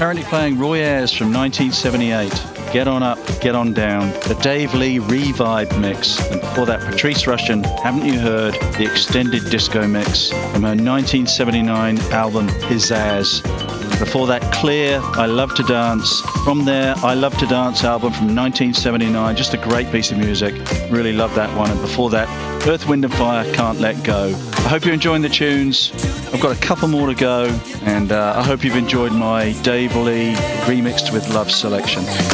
Currently playing Roy Ayers from 1978. Get On Up, Get On Down, the Dave Lee Revibe mix. And before that, Patrice Rushen, Haven't You Heard, the extended disco mix from her 1979 album Pizzazz. Before that, Clear, I Love to Dance. From there, I Love to Dance album from 1979. Just a great piece of music. Really love that one. And before that, Earth, Wind and Fire, Can't Let Go. I hope you're enjoying the tunes. I've got a couple more to go. And I hope you've enjoyed my Dave Lee remixed with love selection.